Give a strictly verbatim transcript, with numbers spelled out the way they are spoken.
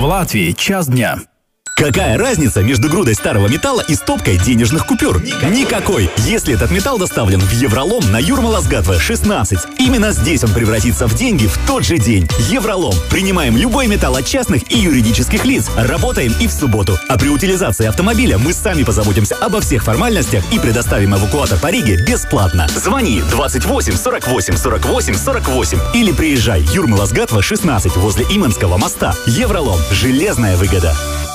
Латвии час дня. Какая разница между грудой старого металла и стопкой денежных купюр? Никакой. Никакой. Если этот металл доставлен в Евролом на Юрмала-Сгатва шестнадцать, именно здесь он превратится в деньги в тот же день. Евролом. Принимаем любой металл от частных и юридических лиц. Работаем и в субботу. А при утилизации автомобиля мы сами позаботимся обо всех формальностях и предоставим эвакуатор по Риге бесплатно. Звони двадцать восемь сорок восемь сорок восемь сорок восемь или приезжай Юрмала-Сгатва шестнадцать возле Иманского моста. Евролом. Железная выгода.